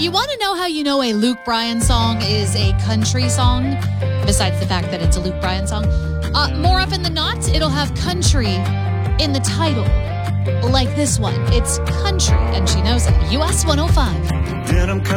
you want to know how you know a Luke Bryan song is a country song, besides the fact that it's a Luke Bryan song? More often than not, it'll have country in the title. Like this one. It's country, and she knows it. US 105.